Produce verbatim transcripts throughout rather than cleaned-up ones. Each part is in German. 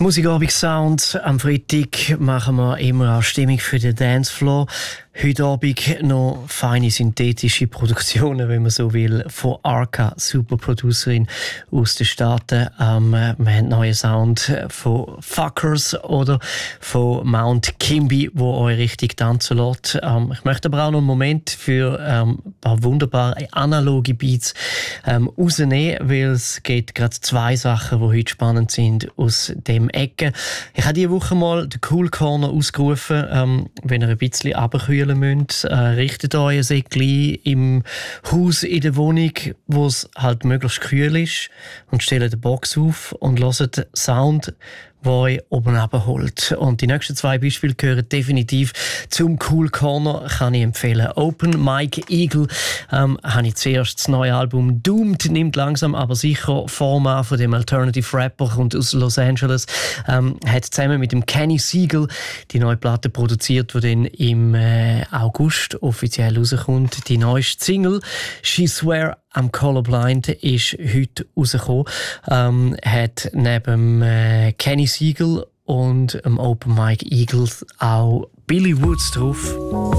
Musikabend-Sound. Am Freitag machen wir immer eine Stimmung für den Dancefloor. Heute Abend noch feine synthetische Produktionen, wenn man so will, von Arca, Superproducerin aus den Staaten. Ähm, wir haben neuen Sound von Fuckers oder von Mount Kimby, wo euch richtig tanzen lässt. Ähm, ich möchte aber auch noch einen Moment für ähm, ein paar wunderbare analoge Beats ähm, rausnehmen, weil es geht gerade zwei Sachen, die heute spannend sind aus dem Ecke. Ich habe diese Woche mal den Cool Corner ausgerufen, ähm, wenn ihr ein bisschen runterkühlen müsst. Äh, richtet euch ein Säckchen im Haus, in der Wohnung, wo es halt möglichst kühl ist, und stellt eine Box auf und hört Sound, der euch oben runterholt. Und die nächsten zwei Beispiele gehören definitiv zum Cool Corner, kann ich empfehlen. Open Mike Eagle ähm, habe ich zuerst das neue Album Doomed, nimmt langsam aber sicher Form an von dem Alternative Rapper, kommt aus Los Angeles, ähm, hat zusammen mit dem Kenny Siegel die neue Platte produziert, die dann im äh, August offiziell rauskommt. Die neueste Single «She Swear I'm Colorblind» ist heute rausgekommen. Ähm, hat neben äh, Kenny Siegel und dem Open Mike Eagle auch Billy Woods drauf.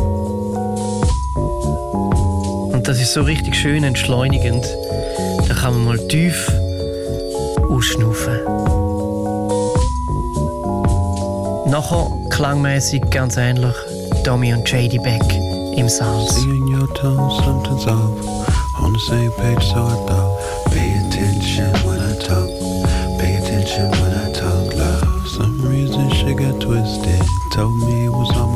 Und das ist so richtig schön entschleunigend. Da kann man mal tief ausschnaufen. Nachher klangmäßig ganz ähnlich Tommy und J D Beck im Sounds. Seeing your tone, something's off. On the same page, so I thought. Pay attention when I talk. Pay attention when I talk, love. Some reason she got twisted. Told me it was on